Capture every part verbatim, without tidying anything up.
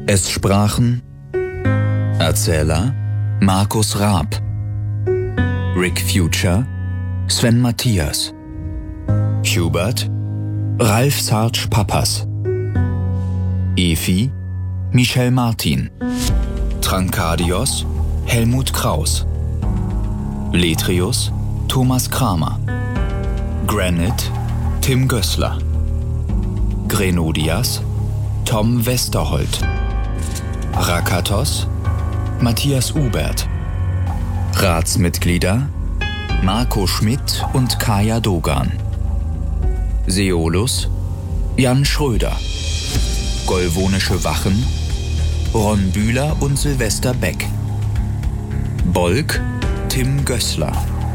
Es sprachen Erzähler Markus Raab, Rick Future Sven Mathias, Hubert Ralf Sarge Pappas, Efi Michel Martin, Trankadios Helmut Kraus, Letrius Thomas Kramer, Granite Tim Gößler, Grenodias Tom Westerholt, Rakatos Matthias Ubert, Ratsmitglieder Marco Schmidt und Kaya Dogan, Seolus Jan Schröder, Golvonische Wachen Ron Bühler und Silvester Beck, Bolk Tim Gößler,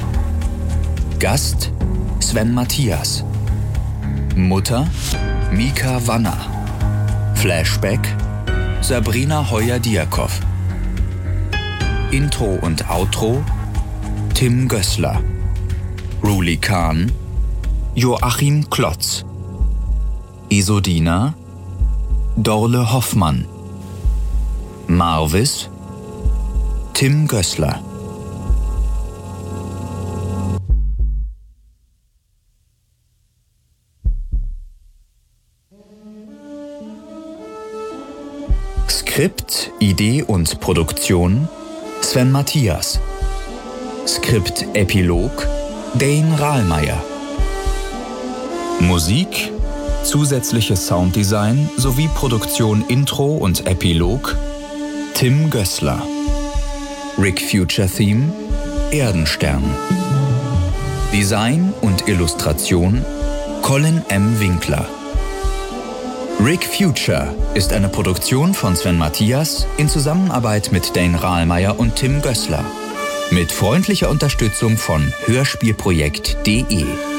Gast Sven Mathias, Mutter Mika Wanner, Flashback Sabrina Heuer-Diakow, Intro und Outro Tim Gößler, Ruli Kahn Joachim Klotz, Isodina Dorle Hoffmann, Marvis Tim Gößler. Skript, Idee und Produktion Sven Mathias. Skript Epilog Dane Rahlmeier. Musik, zusätzliches Sounddesign sowie Produktion Intro und Epilog Tim Gößler. Rick Future Theme Erdenstern. Design und Illustration Colin M. Winkler. Rick Future ist eine Produktion von Sven Mathias in Zusammenarbeit mit Dane Rahlmeier und Tim Gößler. Mit freundlicher Unterstützung von hörspielprojekt punkt de.